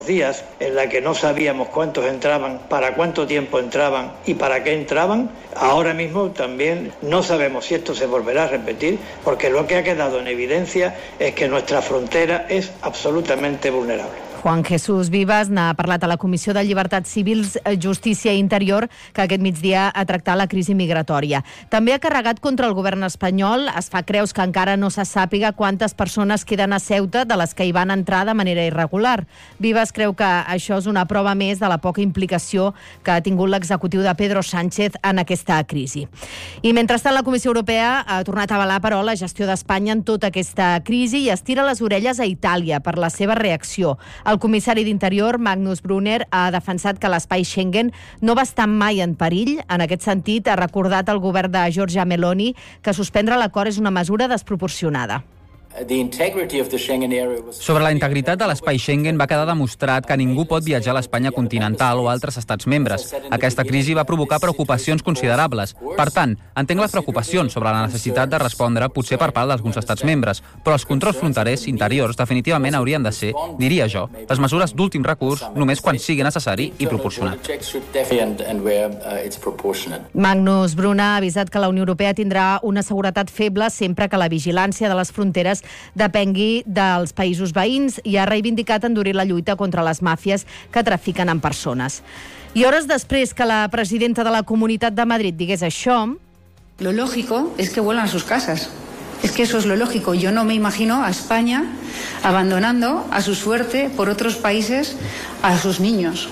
días en la que no sabíamos cuántos entraban, para cuánto tiempo entraban y para qué entraban, ahora mismo también no sabemos si esto se volverá a repetir, porque lo que ha quedado en evidencia es que nuestra frontera es absolutamente vulnerable. Juan Jesús Vives n'ha parlat a la Comissió de Llibertats Civils, Justícia i Interior, que aquest migdia ha tractat la crisi migratòria. També ha carregat contra el govern espanyol. Es fa creus que encara no se sàpiga quantes persones queden a Ceuta de les que hi van entrar de manera irregular. Vives creu que això és una prova més de la poca implicació que ha tingut l'executiu de Pedro Sánchez en aquesta crisi. I mentrestant, la Comissió Europea ha tornat a avalar, però, la gestió d'Espanya en tota aquesta crisi i estira les orelles a Itàlia per la seva reacció. El comissari d'Interior, Magnus Brunner, ha defensat que l'espai Schengen no va estar mai en perill. En aquest sentit, ha recordat al govern de Giorgia Meloni que suspendre l'acord és una mesura desproporcionada. Sobre la integritat de l'espai Schengen va quedar demostrat que ningú pot viatjar a l'Espanya continental o altres estats membres. Aquesta crisi va provocar preocupacions considerables. Per tant, entenc les preocupacions sobre la necessitat de respondre potser per part d'alguns estats membres, però els controls fronterers interiors definitivament haurien de ser, diria jo, les mesures d'últim recurs només quan sigui necessari i proporcionat. Magnus Brunner ha avisat que la Unió Europea tindrà una seguretat feble sempre que la vigilància de les fronteres depengui dels països veïns i ha reivindicat endurir la lluita contra les màfies que trafiquen en persones. I hores després que la presidenta de la Comunitat de Madrid digués això... Lo lógico es que vuelvan a sus casas. Es que eso es lo lógico. Yo no me imagino a España abandonando a su suerte por otros países a sus niños.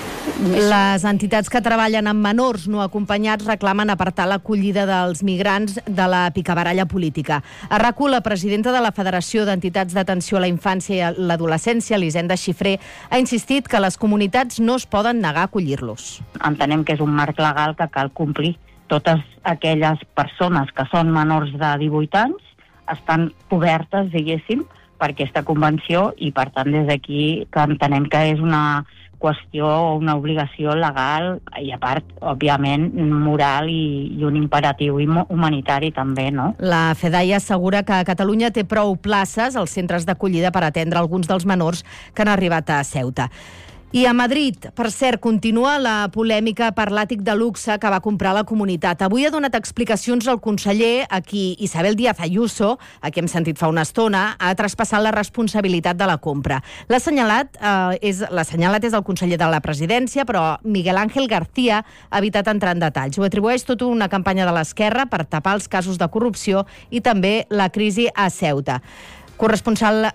Les entitats que treballen amb menors no acompanyats reclamen apartar l'acollida dels migrants de la picabaralla política. A RAC1, la presidenta de la Federació d'Entitats d'Atenció a la Infància i l'Adolescència, Elisenda Xifré, ha insistit que les comunitats no es poden negar a acollir-los. Entenem que és un marc legal que cal complir. Totes aquelles persones que són menors de 18 anys estan cobertes, diguéssim, per aquesta convenció i, per tant, des d'aquí que entenem que és una qüestió o una obligació legal i, a part, òbviament, moral i un imperatiu humanitari també, no? La FEDAI assegura que Catalunya té prou places als centres d'acollida per atendre alguns dels menors que han arribat a Ceuta. I a Madrid, per cert, continua la polèmica per l'àtic de luxe que va comprar la comunitat. Avui ha donat explicacions el conseller a qui Isabel Díaz Ayuso, a qui hem sentit fa una estona, ha traspassat la responsabilitat de la compra. L'assenyalat és el conseller de la presidència, però Miguel Ángel García ha evitat entrar en detalls. Ho atribueix tot una campanya de l'esquerra per tapar els casos de corrupció i també la crisi a Ceuta. Corresponsal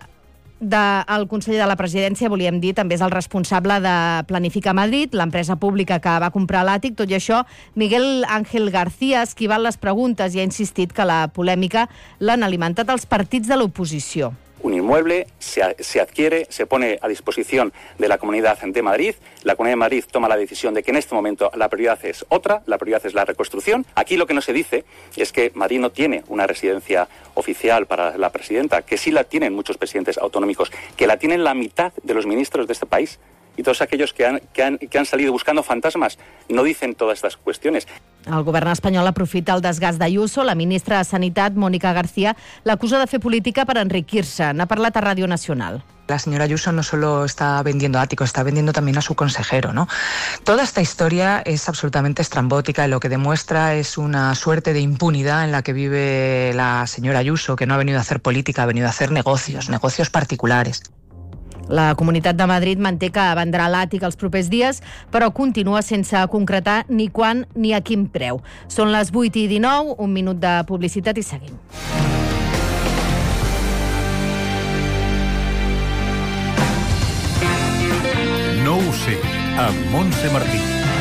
del conseller de la presidència, volíem dir, també és el responsable de Planifica Madrid, l'empresa pública que va comprar l'àtic. Tot i això, Miguel Ángel García ha esquivat les preguntes i ha insistit que la polèmica l'han alimentat els partits de l'oposició. Un inmueble se adquiere, se pone a disposición de la Comunidad de Madrid. La Comunidad de Madrid toma la decisión de que en este momento la prioridad es otra, la prioridad es la reconstrucción. Aquí lo que no se dice es que Madrid no tiene una residencia oficial para la presidenta, que sí la tienen muchos presidentes autonómicos, que la tienen la mitad de los ministros de este país. Y todos aquellos que han salido buscando fantasmas no dicen todas estas cuestiones. El govern espanyol aprofita el desgast d'Ayuso. La ministra de Sanitat, Mónica García, l'acusa de fer política per enriquir-se. N'ha parlat a Ràdio Nacional. La señora Ayuso no solo está vendiendo áticos, está vendiendo también a su consejero, ¿no? Toda esta historia es absolutamente estrambótica y lo que demuestra es una suerte de impunidad en la que vive la señora Ayuso, que no ha venido a hacer política, ha venido a hacer negocios particulares. La Comunitat de Madrid manté que vendrà l'àtic els propers dies, però continua sense concretar ni quan ni a quin preu. Són les 8:19, un minut de publicitat i seguim. No ho sé, amb Montse Martí.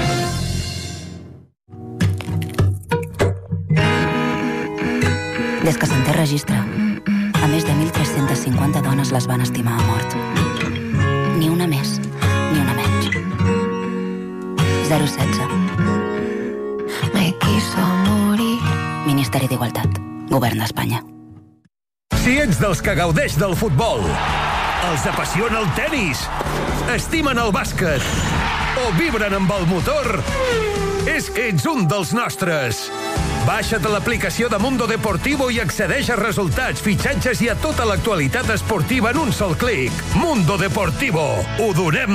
Des que s'en té registre, a més de 1.350 dones les van estimar a mort. Ni una més, ni una menys. 016. Me quiso morir. Ministeri d'Igualtat. Govern d'Espanya. Si ets dels que gaudeix del futbol, els apassiona el tenis, estimen el bàsquet o vibren amb el motor, és que ets un dels nostres. Baixa't l'aplicació de Mundo Deportivo i accedeix a resultats, fitxatges i a tota l'actualitat esportiva en un sol clic. Mundo Deportivo. Ho donem